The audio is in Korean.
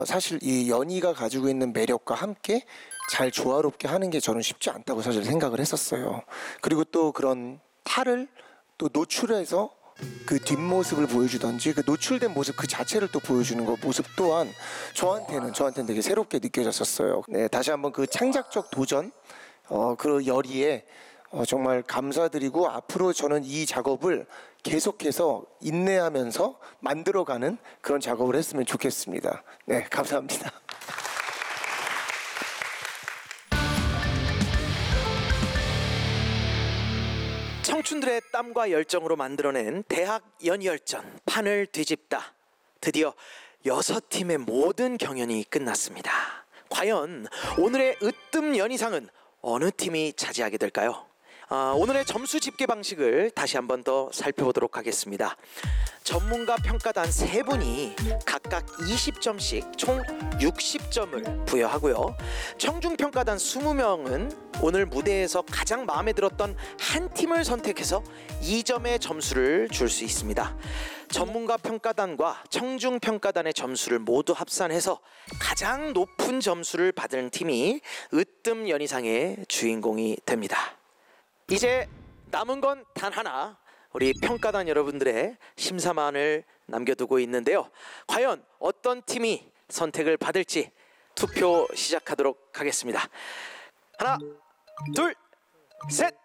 사실 이 연희가 가지고 있는 매력과 함께 잘 조화롭게 하는 게 저는 쉽지 않다고 사실 생각을 했었어요. 그리고 또 그런 탈을 또 노출해서 그 뒷모습을 보여주던지 그 노출된 모습 그 자체를 또 보여주는 거 모습 또한 저한테는 되게 새롭게 느껴졌었어요. 네, 다시 한번 그 창작적 도전 그 열의에 정말 감사드리고 앞으로 저는 이 작업을 계속해서 인내하면서 만들어가는 그런 작업을 했으면 좋겠습니다. 네, 감사합니다. 청춘들의 땀과 열정으로 만들어낸 대학 연희열전 판을 뒤집다. 드디어 6팀의 모든 경연이 끝났습니다. 과연 오늘의 으뜸 연희상은 어느 팀이 차지하게 될까요? 오늘의 점수 집계 방식을 다시 한 번 더 살펴보도록 하겠습니다. 전문가 평가단 3분이 각각 20점씩 총 60점을 부여하고요. 청중평가단 20명은 오늘 무대에서 가장 마음에 들었던 한 팀을 선택해서 2점의 점수를 줄 수 있습니다. 전문가 평가단과 청중평가단의 점수를 모두 합산해서 가장 높은 점수를 받은 팀이 으뜸 연희상의 주인공이 됩니다. 이제 남은 건 단 하나, 우리 평가단 여러분들의 심사만을 남겨두고 있는데요. 과연 어떤 팀이 선택을 받을지 투표 시작하도록 하겠습니다. 하나, 둘, 셋!